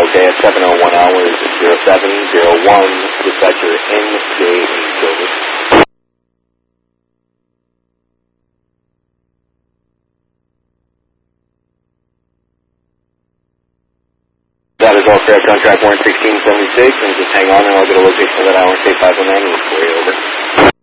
okay at 7:01 hours, 0701, dispatcher NJ Silver. That is all correct, contract warrant 1676, and just hang on and I'll get a location of that hour and say 519 for you, over.